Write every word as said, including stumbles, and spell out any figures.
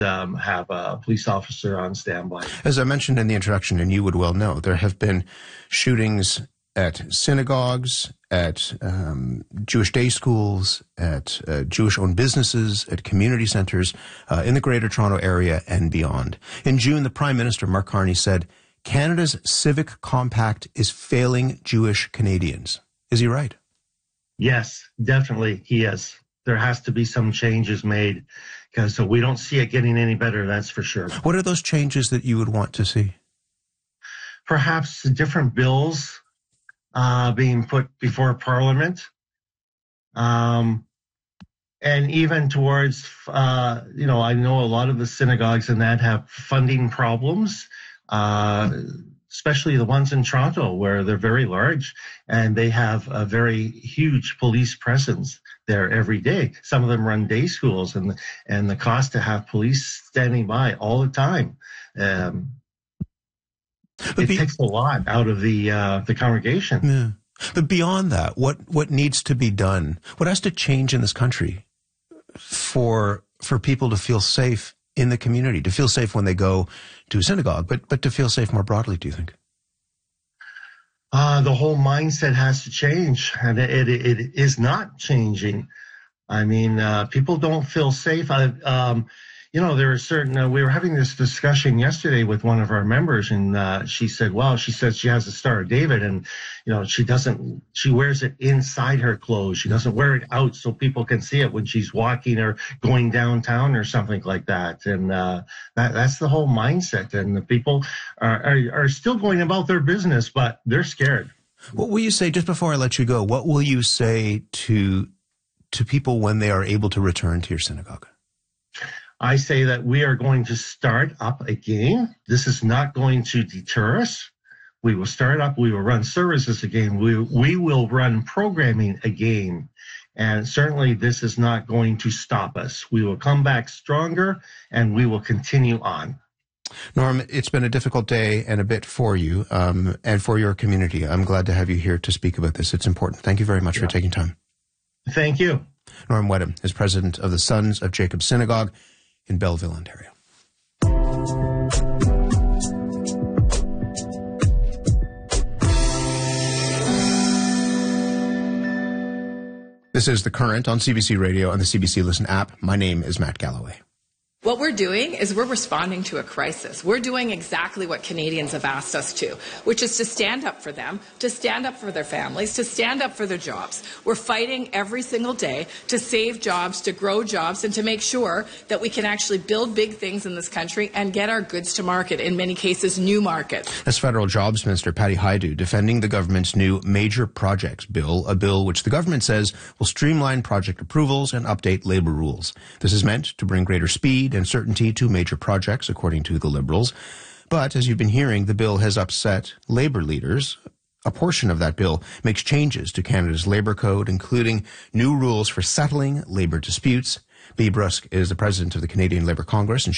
um, have a police officer on standby. As I mentioned in the introduction, and you would well know, there have been shootings at synagogues, at um, Jewish day schools, at uh, Jewish-owned businesses, at community centers uh, in the Greater Toronto Area and beyond. In June, the Prime Minister, Mark Carney, said, Canada's civic compact is failing Jewish Canadians. Is he right? Yes, definitely he is. There has to be some changes made because we don't see it getting any better, that's for sure. What are those changes that you would want to see? Perhaps different bills uh, being put before Parliament. Um, and even towards, uh, you know, I know a lot of the synagogues and that have funding problems, uh, especially the ones in Toronto where they're very large and they have a very huge police presence there every day. Some of them run day schools, and and the cost to have police standing by all the time, um, it be, takes a lot out of the uh, the congregation. Yeah. But beyond that, what what needs to be done? What has to change in this country for for people to feel safe in the community, to feel safe when they go to a synagogue, but but to feel safe more broadly, do you think? Uh, the whole mindset has to change, and it, it, it is not changing. I mean, uh, people don't feel safe. I, um, you know, there are certain, uh, we were having this discussion yesterday with one of our members, and uh, she said, well, she says she has a Star of David, and, you know, she doesn't, she wears it inside her clothes. She doesn't wear it out so people can see it when she's walking or going downtown or something like that. And uh, that, that's the whole mindset. And the people are, are, are still going about their business, but they're scared. What will you say, just before I let you go, what will you say to to people when they are able to return to your synagogue? I say that we are going to start up again. This is not going to deter us. We will start up. We will run services again. We, we will run programming again. And certainly this is not going to stop us. We will come back stronger, and we will continue on. Norm, it's been a difficult day and a bit for you um, and for your community. I'm glad to have you here to speak about this. It's important. Thank you very much yeah. for taking time. Thank you. Norm Wedham is president of the Sons of Jacob Synagogue in Belleville, Ontario. This is The Current on C B C Radio and the C B C Listen app. My name is Matt Galloway. What we're doing is we're responding to a crisis. We're doing exactly what Canadians have asked us to, which is to stand up for them, to stand up for their families, to stand up for their jobs. We're fighting every single day to save jobs, to grow jobs, and to make sure that we can actually build big things in this country and get our goods to market, in many cases new markets. That's Federal Jobs Minister Patty Hajdu defending the government's new Major Projects Bill, a bill which the government says will streamline project approvals and update labour rules. This is meant to bring greater speed and certainty to major projects, according to the Liberals. But, as you've been hearing, the bill has upset Labour leaders. A portion of that bill makes changes to Canada's Labour Code, including new rules for settling labour disputes. Bea Brusk is the president of the Canadian Labour Congress, and